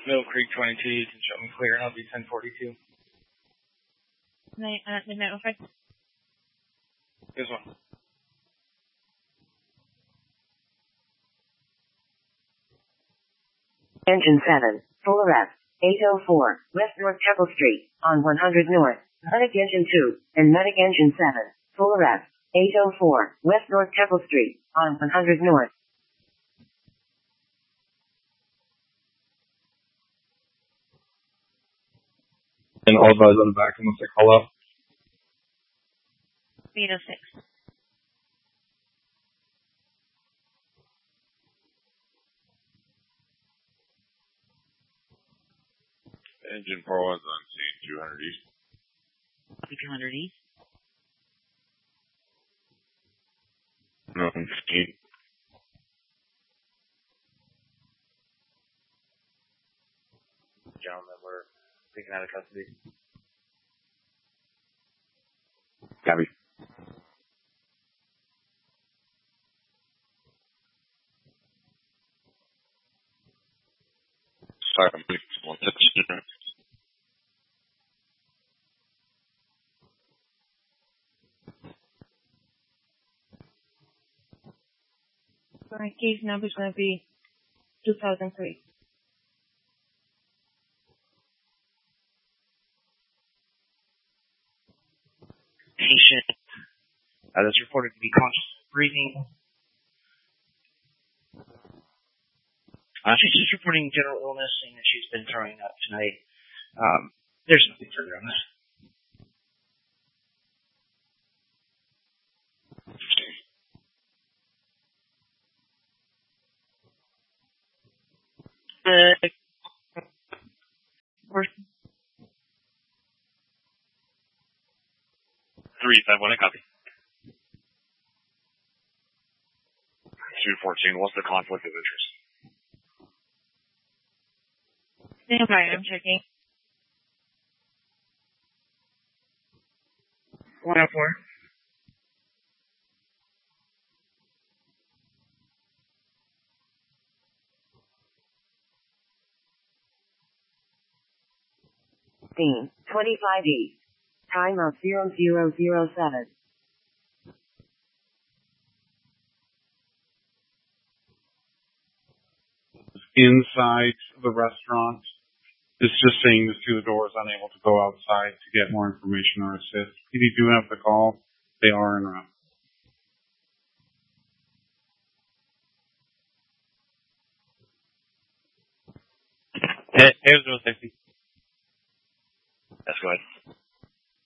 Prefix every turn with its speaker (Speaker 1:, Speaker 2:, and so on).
Speaker 1: Middle Creek 22, you can show me clear, and I'll be 1042.
Speaker 2: Midnight 05.
Speaker 1: This one.
Speaker 3: Engine 7, full arrest, 804, West North Temple Street, on 100 North, Medic Engine 2, and Medic Engine 7, full arrest, 804, West North Temple Street, on 100 North.
Speaker 4: And all guys on the back unless I call up.
Speaker 2: 806.
Speaker 5: Engine 4 is on scene, 200 East.
Speaker 2: 200 East.
Speaker 5: No, 15.
Speaker 1: Gentlemen, we're taken out of custody.
Speaker 5: Copy. Sorry, I'm waiting for one second.
Speaker 2: My case number is going to be 2003.
Speaker 1: Patient that's reported to be conscious breathing. She's just reporting general illness, saying that she's been throwing up tonight. There's nothing further on this. We're
Speaker 5: 351, copy. 214, what's the conflict of interest?
Speaker 2: Stand by, I'm checking.
Speaker 1: 104.
Speaker 3: Scene, 25 East. Time of 0007.
Speaker 4: Inside the restaurant. It's just saying this through the door is unable to go outside to get more information or assist. If you do have the call, they are en route.
Speaker 1: Hey, 060.
Speaker 5: That's good.